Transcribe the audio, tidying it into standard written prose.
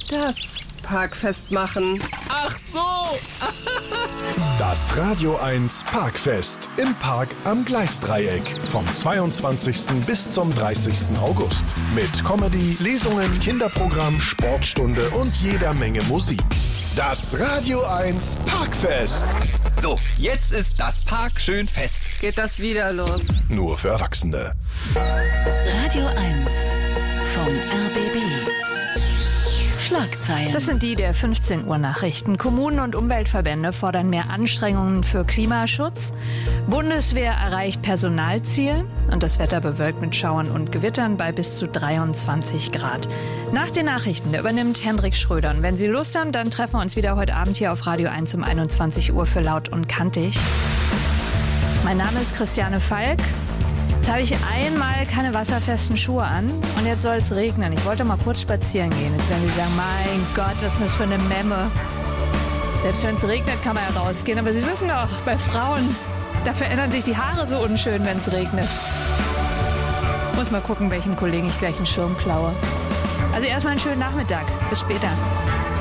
Das Parkfest machen. Ach so! Das Radio 1 Parkfest im Park am Gleisdreieck vom 22. bis zum 30. August. Mit Comedy, Lesungen, Kinderprogramm, Sportstunde und jeder Menge Musik. Das Radio 1 Parkfest. So, jetzt ist das Park schön fest. Geht das wieder los? Nur für Erwachsene. Radio 1 vom RBB. Schlagzeilen. Das sind die der 15 Uhr Nachrichten. Kommunen und Umweltverbände fordern mehr Anstrengungen für Klimaschutz. Bundeswehr erreicht Personalziel. Und das Wetter bewölkt mit Schauern und Gewittern bei bis zu 23 Grad. Nach den Nachrichten übernimmt Hendrik Schröder. Und wenn Sie Lust haben, dann treffen wir uns wieder heute Abend hier auf Radio 1 um 21 Uhr für Laut und Kantig. Mein Name ist Christiane Falk. Jetzt habe ich einmal keine wasserfesten Schuhe an und jetzt soll es regnen. Ich wollte mal kurz spazieren gehen. Jetzt werden Sie sagen, mein Gott, was ist das für eine Memme? Selbst wenn es regnet, kann man ja rausgehen. Aber Sie wissen doch, bei Frauen, da verändern sich die Haare so unschön, wenn es regnet. Muss mal gucken, welchem Kollegen ich gleich einen Schirm klaue. Also erstmal einen schönen Nachmittag. Bis später.